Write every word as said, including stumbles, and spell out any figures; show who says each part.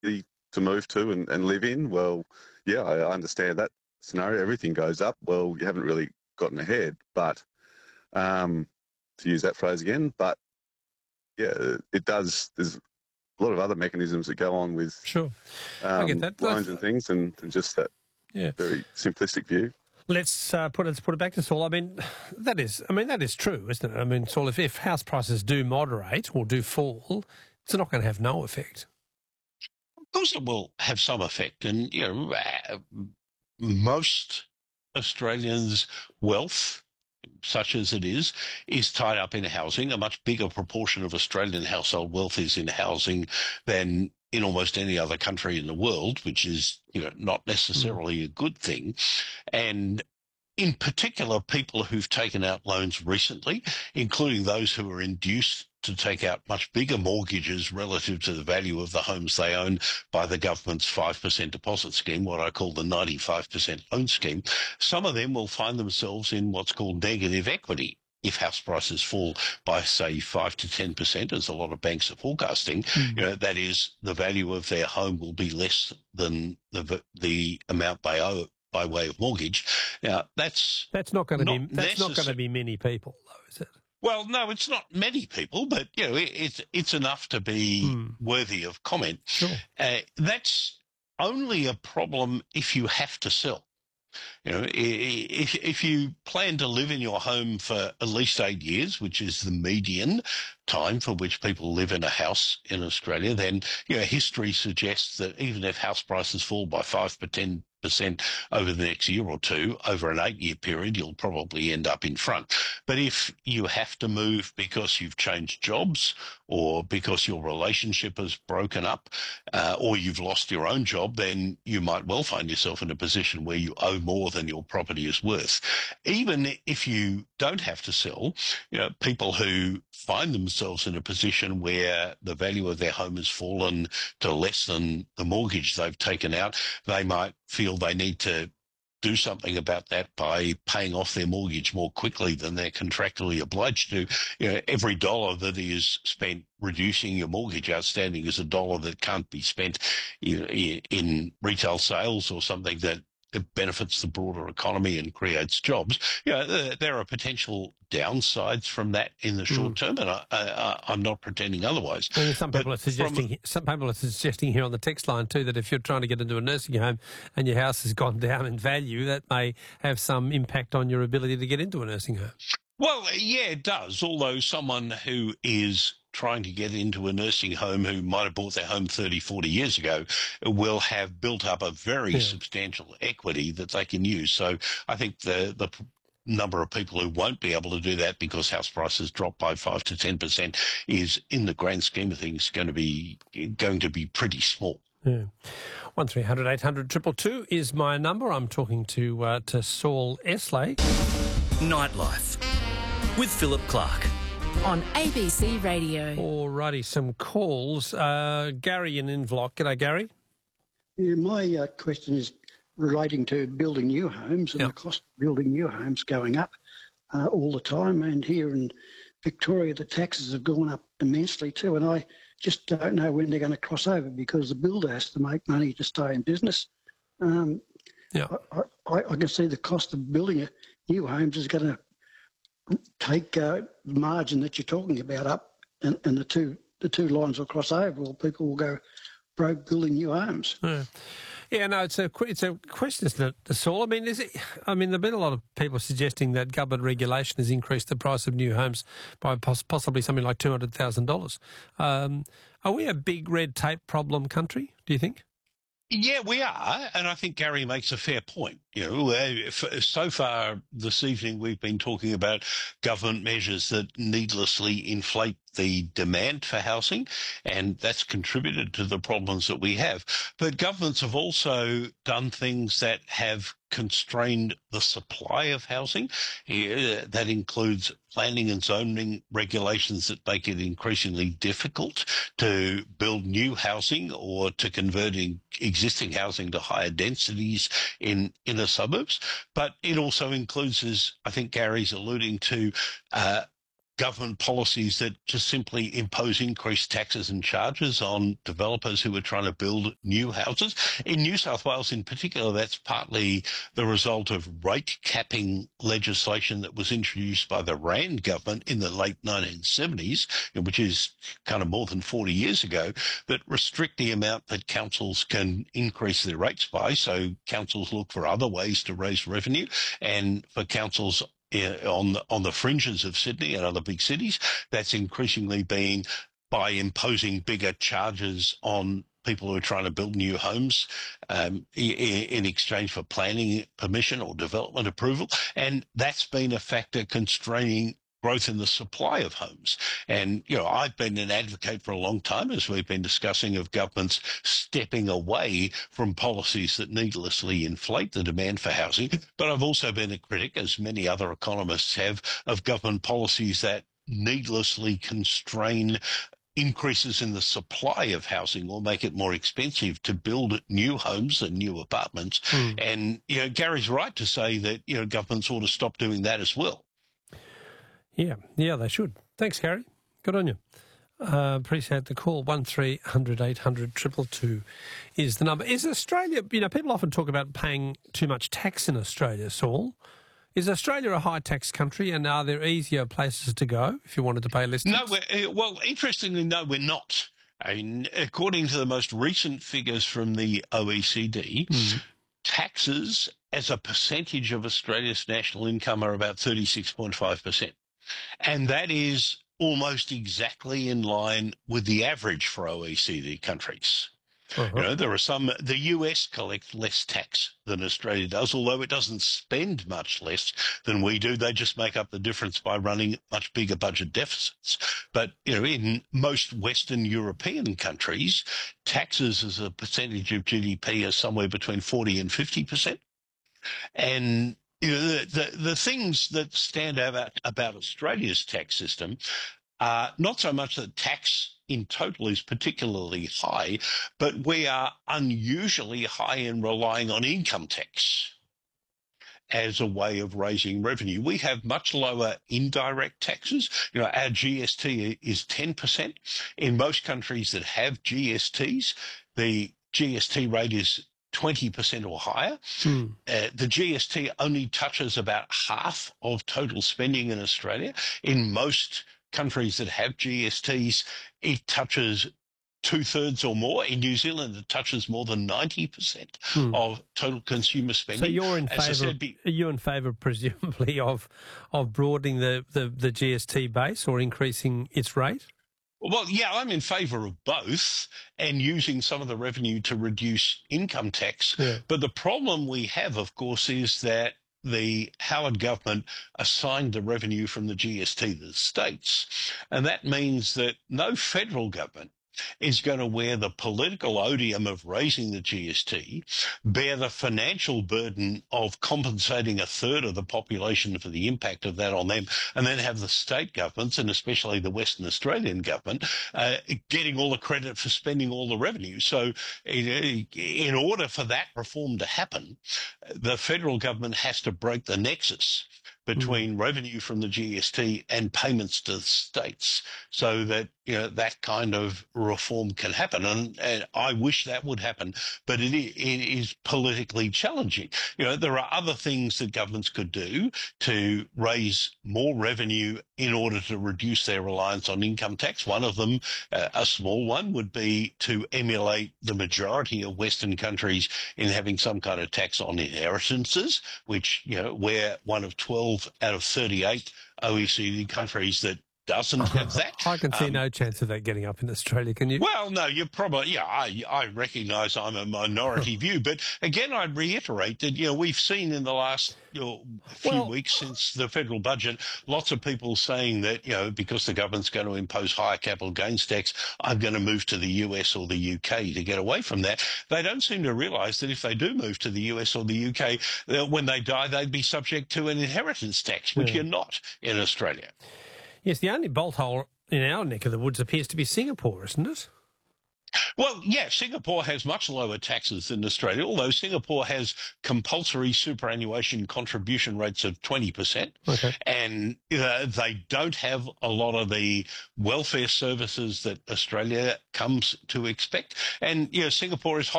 Speaker 1: to move to and, and live in, well, yeah, I understand that scenario. Everything goes up. Well, you haven't really gotten ahead, but um, to use that phrase again, but yeah, it does. There's a lot of other mechanisms that go on with
Speaker 2: sure.
Speaker 1: um,
Speaker 2: I get that.
Speaker 1: loans and things, and, and just that
Speaker 2: yeah.
Speaker 1: very simplistic view.
Speaker 2: Let's uh, put it. Let's put it back to Saul. I mean, that is. I mean, that is true, isn't it? I mean, Saul, if, if house prices do moderate or do fall, it's not going to have no effect.
Speaker 3: Of course, it will have some effect, and you know, uh, most Australians' wealth, such as it is, is tied up in housing. A much bigger proportion of Australian household wealth is in housing than in almost any other country in the world, which is, you know, not necessarily mm. a good thing. And in particular, people who've taken out loans recently, including those who are induced to take out much bigger mortgages relative to the value of the homes they own by the government's five percent deposit scheme, what I call the ninety-five percent loan scheme, some of them will find themselves in what's called negative equity. If house prices fall by, say, five to ten percent, as a lot of banks are forecasting, mm. you know, that is, the value of their home will be less than the the amount they owe by way of mortgage. Now, that's
Speaker 2: that's not going to be that's not going to be many people, though, is it?
Speaker 3: Well, no, it's not many people, but you know, it, it's it's enough to be mm. worthy of comment.
Speaker 2: Sure.
Speaker 3: Uh, that's only a problem if you have to sell. You know, if if you plan to live in your home for at least eight years, which is the median time for which people live in a house in Australia, then you know history suggests that even if house prices fall by five to ten percent over the next year or two, over an eight-year period, you'll probably end up in front. But if you have to move because you've changed jobs or because your relationship has broken up uh, or you've lost your own job, then you might well find yourself in a position where you owe more than your property is worth. Even if you don't have to sell, you know, people who find themselves in a position where the value of their home has fallen to less than the mortgage they've taken out, they might feel they need to do something about that by paying off their mortgage more quickly than they're contractually obliged to. You know, every dollar that is spent reducing your mortgage outstanding is a dollar that can't be spent in, in retail sales or something that it benefits the broader economy and creates jobs. You know, there, there are potential downsides from that in the short mm. term, and I, I, I'm not pretending otherwise.
Speaker 2: And some people
Speaker 3: but
Speaker 2: are suggesting from, some people are suggesting here on the text line too that if you're trying to get into a nursing home and your house has gone down in value, that may have some impact on your ability to get into a nursing home.
Speaker 3: Well, yeah, it does. Although someone who is trying to get into a nursing home who might have bought their home thirty, forty years ago will have built up a very yeah. substantial equity that they can use. So I think the the number of people who won't be able to do that because house prices drop by five to ten percent is, in the grand scheme of things, going to be going to be pretty small.
Speaker 2: Yeah. One three hundred eight hundred triple two is my number. I'm talking to uh, to Saul Esley.
Speaker 4: Nightlife with Philip Clark
Speaker 5: on A B C Radio.
Speaker 2: Alrighty, some calls. Uh, Gary in Inverloch. G'day, Gary.
Speaker 6: Yeah, my uh, question is relating to building new homes and yep. the cost of building new homes going up uh, all the time. And here in Victoria, the taxes have gone up immensely too. And I just don't know when they're going to cross over because the builder has to make money to stay in business. Um,
Speaker 2: yeah.
Speaker 6: I, I, I can see the cost of building a new homes is going to take uh, the margin that you're talking about up, and, and the two the two lines will cross over, or people will go broke building new homes.
Speaker 2: Yeah, yeah no, it's a it's a question, isn't it, Saul? I mean, is it? I mean, there've been a lot of people suggesting that government regulation has increased the price of new homes by poss- possibly something like two hundred thousand dollars. Um, are we a big red tape problem country? Do you think?
Speaker 3: Yeah, we are, and I think Gary makes a fair point. You know, uh, for, so far this evening we've been talking about government measures that needlessly inflate the demand for housing, and that's contributed to the problems that we have. But governments have also done things that have constrained the supply of housing. Yeah, that includes planning and zoning regulations that make it increasingly difficult to build new housing or to convert existing housing to higher densities in inner suburbs. But it also includes, as I think Gary's alluding to, uh, government policies that just simply impose increased taxes and charges on developers who are trying to build new houses. In New South Wales in particular, that's partly the result of rate capping legislation that was introduced by the Rand government in the late nineteen seventies, which is kind of more than forty years ago, that restrict the amount that councils can increase their rates by. So councils look for other ways to raise revenue, and for councils on the, on the fringes of Sydney and other big cities, that's increasingly being by imposing bigger charges on people who are trying to build new homes um, in exchange for planning permission or development approval. And that's been a factor constraining growth in the supply of homes. And, you know, I've been an advocate for a long time, as we've been discussing, of governments stepping away from policies that needlessly inflate the demand for housing. But I've also been a critic, as many other economists have, of government policies that needlessly constrain increases in the supply of housing or make it more expensive to build new homes and new apartments. Mm. And, you know, Gary's right to say that, you know, governments ought to stop doing that as well.
Speaker 2: Yeah, yeah, they should. Thanks, Gary. Good on you. Uh, appreciate the call. One three hundred eight hundred two two two is the number. Is Australia, you know, people often talk about paying too much tax in Australia, Saul. Is Australia a high-tax country, and are there easier places to go if you wanted to pay less tax?
Speaker 3: No, we're, well, interestingly, no, we're not. I mean, according to the most recent figures from the O E C D, mm. taxes as a percentage of Australia's national income are about thirty-six point five percent. And that is almost exactly in line with the average for O E C D countries. Uh-huh. You know, there are some, the U S collects less tax than Australia does, although it doesn't spend much less than we do. They just make up the difference by running much bigger budget deficits. But, you know, in most Western European countries, taxes as a percentage of G D P are somewhere between forty and fifty percent. And you know, the, the, the things that stand out about Australia's tax system are not so much that tax in total is particularly high, but we are unusually high in relying on income tax as a way of raising revenue. We have much lower indirect taxes. You know, our G S T is ten percent. In most countries that have G S Ts, the G S T rate is twenty percent or higher. Hmm. Uh, the G S T only touches about half of total spending in Australia. In most countries that have G S Ts, it touches two-thirds or more. In New Zealand, it touches more than ninety percent hmm. of total consumer spending.
Speaker 2: So you're in favour, said, be, are you in favour, presumably, of of broadening the, the, the G S T base or increasing its rate?
Speaker 3: Well, yeah, I'm in favour of both and using some of the revenue to reduce income tax. Yeah. But the problem we have, of course, is that the Howard government assigned the revenue from the G S T to the states. And that means that no federal government is going to wear the political odium of raising the G S T, bear the financial burden of compensating a third of the population for the impact of that on them, and then have the state governments, and especially the Western Australian government, uh, getting all the credit for spending all the revenue. So in, in order for that reform to happen, the federal government has to break the nexus between mm. revenue from the G S T and payments to the states, so that, you know, that kind of reform can happen. And, and I wish that would happen, but it, it is politically challenging. You know, there are other things that governments could do to raise more revenue in order to reduce their reliance on income tax. One of them, uh, a small one, would be to emulate the majority of Western countries in having some kind of tax on inheritances, which, you know, we're one of twelve out of thirty-eight O E C D countries that doesn't have that.
Speaker 2: I can see
Speaker 3: um,
Speaker 2: no chance of that getting up in Australia, can you?
Speaker 3: Well, no, you're probably, yeah, I, I recognise I'm a minority view, but again, I'd reiterate that, you know, we've seen in the last you know, few well, weeks since the federal budget, lots of people saying that, you know, because the government's going to impose higher capital gains tax, I'm going to move to the U S or the U K to get away from that. They don't seem to realise that if they do move to the U S or the U K, when they die, they'd be subject to an inheritance tax, which yeah. you're not in Australia.
Speaker 2: Yes, the only bolt hole in our neck of the woods appears to be Singapore, isn't it?
Speaker 3: Well, yeah, Singapore has much lower taxes than Australia, although Singapore has compulsory superannuation contribution rates of twenty percent.
Speaker 2: Okay.
Speaker 3: And uh, they don't have a lot of the welfare services that Australia comes to expect. And, you know, Singapore is high